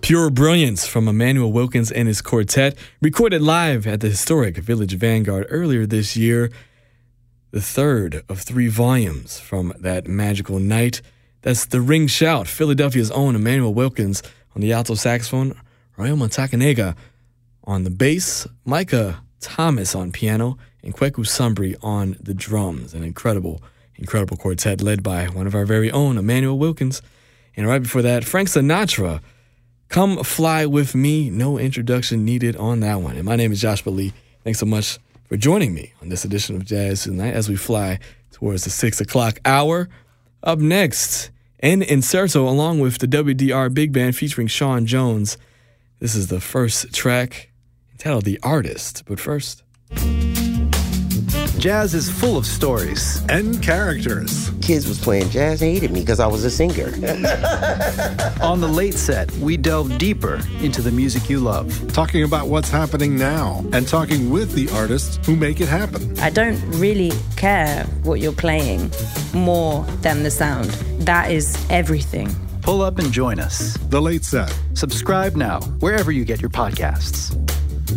Pure Brilliance from Emmanuel Wilkins and his quartet, recorded live at the historic Village Vanguard earlier this year. The third of 3 volumes from that magical night. That's The Ring Shout, Philadelphia's own Emmanuel Wilkins on the alto saxophone, Rayoma Takanega on the bass, Micah Thomas on piano, and Kweku Sumbri on the drums. An incredible quartet led by one of our very own, Emmanuel Wilkins. And right before that, Frank Sinatra, Come Fly With Me. No introduction needed on that one. And my name is Joshua Lee. Thanks so much for joining me on this edition of Jazz Tonight as we fly towards the 6 o'clock hour. Up next, En Inserto along with the WDR Big Band featuring Sean Jones. This is the first track entitled The Artist. But first, jazz is full of stories and characters. Kids was playing jazz, hated me because I was a singer. On the Late Set, we delve deeper into the music you love. Talking about what's happening now and talking with the artists who make it happen. I don't really care what you're playing more than the sound. That is everything. Pull up and join us. The Late Set. Subscribe now, wherever you get your podcasts.